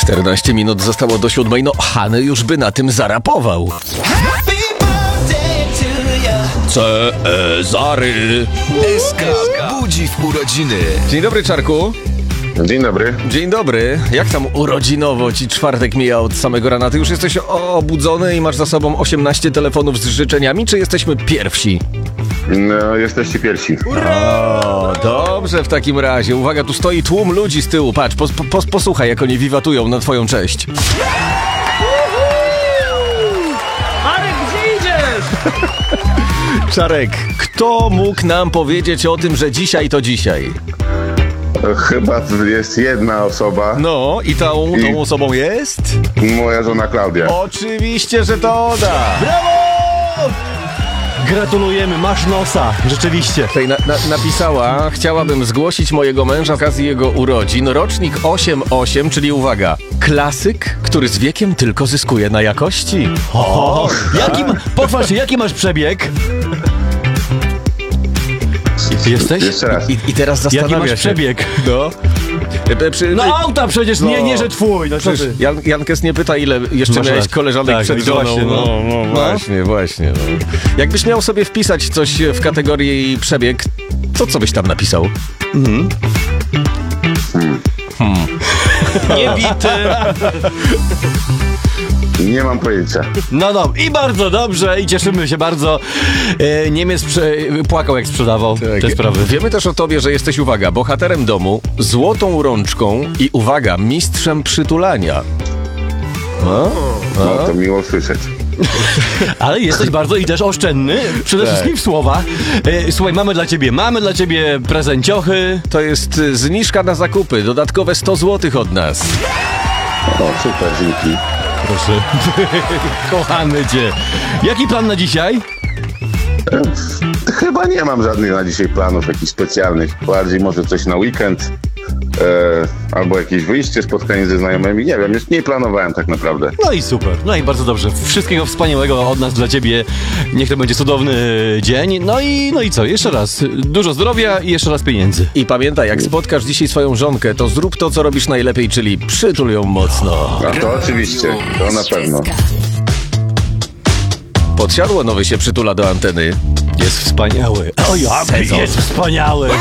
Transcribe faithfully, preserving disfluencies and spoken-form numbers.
czternaście minut zostało do siódmej, no Hany już by na tym zarapował. Cezary. S K budzi w urodziny. Dzień dobry, Czarku. Dzień dobry. Dzień dobry. Jak tam urodzinowo ci czwartek mija od samego rana? Ty już jesteś obudzony i masz za sobą osiemnaście telefonów z życzeniami, czy jesteśmy pierwsi? No, jesteście pierwsi. O, dobrze w takim razie. Uwaga, tu stoi tłum ludzi z tyłu. Patrz, pos, pos, posłuchaj, jak oni wiwatują na twoją cześć. Marek, gdzie idziesz? Czarek, kto mógł nam powiedzieć o tym, że dzisiaj to dzisiaj? Chyba jest jedna osoba. No, i tą, I- tą osobą jest? Moja żona Klaudia. Oczywiście, że to ona. Brawo! Gratulujemy, masz nosa, rzeczywiście. Tutaj na, na, napisała, chciałabym zgłosić mojego męża z okazji jego urodzin. Rocznik osiem osiem, czyli uwaga, klasyk, który z wiekiem tylko zyskuje na jakości. O, jaki, ma- pochwal się, jaki masz przebieg? Ty jesteś? Jeszcze raz. I, i teraz Jaki zastanawia masz się. przebieg? No. E, Przy, No auta przecież, nie, nie, że twój, no co Przecież ty? Jan, Jankes nie pyta, ile jeszcze Masz miałeś rację. koleżanek Tak, przed no żoną. właśnie, no. no, No. właśnie, właśnie. No. Jakbyś miał sobie wpisać coś w kategorii przebieg, to co byś tam napisał? Niebity. Nie mam pojęcia. No no, i bardzo dobrze, i cieszymy się bardzo. E, Niemiec prze, płakał, jak sprzedawał te sprawy. Wiemy też o tobie, że jesteś, uwaga, bohaterem domu, złotą rączką i, uwaga, mistrzem przytulania. No? No, to miło słyszeć. Ale jesteś bardzo i też oszczędny, przede Tak. wszystkim w słowa. E, Słuchaj, mamy dla ciebie, mamy dla ciebie prezenciochy. To jest y, zniżka na zakupy, dodatkowe sto złotych od nas. O, super, dzięki. Proszę. Kochamy cię. Jaki plan na dzisiaj? Chyba nie mam żadnych na dzisiaj planów jakichś specjalnych. Bardziej może coś na weekend. E, albo jakieś wyjście, spotkanie ze znajomymi. Nie wiem, już nie planowałem tak naprawdę. No i super, no i bardzo dobrze. Wszystkiego wspaniałego od nas dla ciebie. Niech to będzie cudowny dzień. No i, no i co? Jeszcze raz. Dużo zdrowia i jeszcze raz pieniędzy. I pamiętaj, jak spotkasz dzisiaj swoją żonkę, to zrób to, co robisz najlepiej, czyli przytul ją mocno. A to oczywiście, to na pewno. Podsiadło nowy się przytula do anteny. Jest wspaniały. O ja, Sezon. jest wspaniały.